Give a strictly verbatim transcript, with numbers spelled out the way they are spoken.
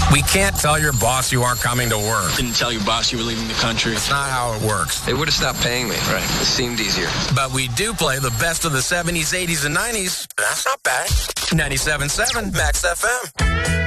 We can't tell your boss you aren't coming to work. Didn't tell your boss you were leaving the country. It's not how it works. They would have stopped paying me. Right. It seemed easier. But we do play the best of the seventies, eighties, and nineties. That's not bad. ninety-seven point seven Max F M.